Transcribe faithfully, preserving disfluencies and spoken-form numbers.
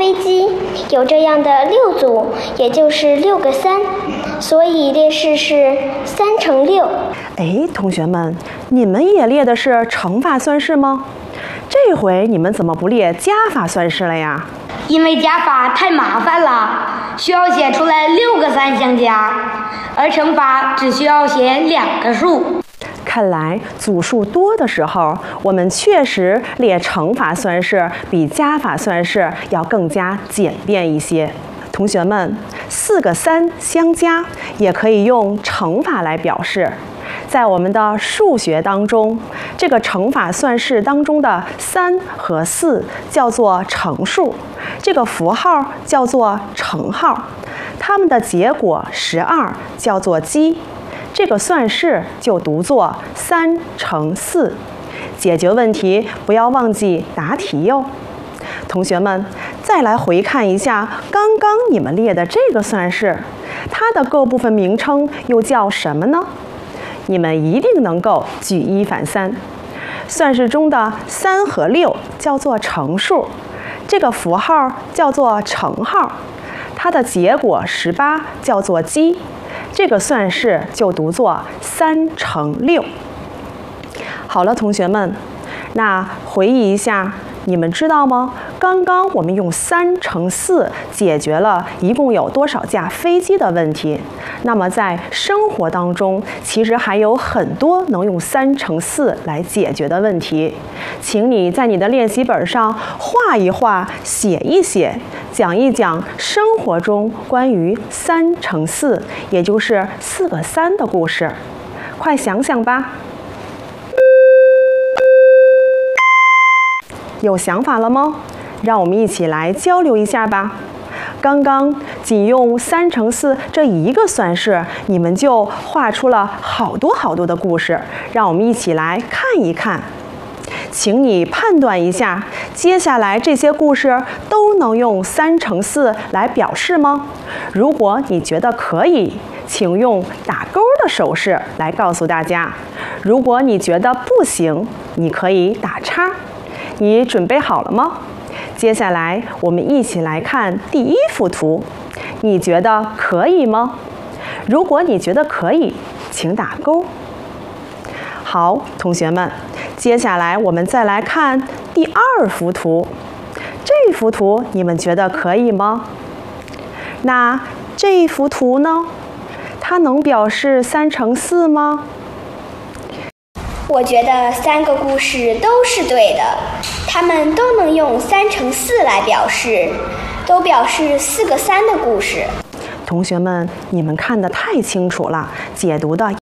飞机，有这样的六组，也就是六个三，所以列式是三乘六。 哎，同学们，你们也列的是乘法算式吗？这回你们怎么不列加法算式了呀？ 因为加法太麻烦了，需要写出来六个三相加，而乘法只需要写两个数。 看来组数多的时候，我们确实列乘法算式比加法算式要更加简便一些。同学们，四个三相加也可以用乘法来表示。在我们的数学当中，这个乘法算式当中的三和四叫做乘数，这个符号叫做乘号，它们的结果十二叫做积。这个算式就读作三乘四。解决问题不要忘记答题哟。同学们，再来回看一下刚刚你们列的这个算式，它的各部分名称又叫什么呢？你们一定能够举一反三。算式中的三和六叫做乘数，这个符号叫做乘号，它的结果十八叫做积。这个算式就读作三乘六。好了，同学们，那回忆一下，你们知道吗？刚刚我们用三乘四解决了一共有多少架飞机的问题。那么在生活当中，其实还有很多能用三乘四来解决的问题。请你在你的练习本上画一画，写一写，讲一讲生活中关于三乘四，也就是四个三的故事。快想想吧。有想法了吗？让我们一起来交流一下吧。刚刚仅用三乘四这一个算式，你们就画出了好多好多的故事，让我们一起来看一看。请你判断一下，接下来这些故事都能用三乘四来表示吗？如果你觉得可以，请用打勾的手势来告诉大家；如果你觉得不行，你可以打叉。你准备好了吗？接下来我们一起来看第一幅图，你觉得可以吗？如果你觉得可以，请打勾。好，同学们，接下来我们再来看第二幅图，这幅图你们觉得可以吗？那这幅图呢？它能表示三乘四吗？ 我觉得三个故事都是对的，它们都能用三乘四来表示，都表示四个三的故事。 同学们，你们看得太清楚了，解读的